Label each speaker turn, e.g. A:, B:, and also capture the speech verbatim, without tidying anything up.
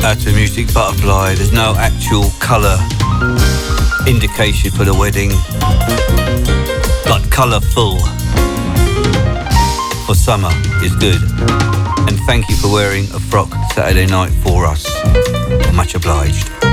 A: Out to Music Butterfly. There's no actual colour indication for the wedding, but colourful for summer is good. And thank you for wearing a frock Saturday night for us. Much obliged.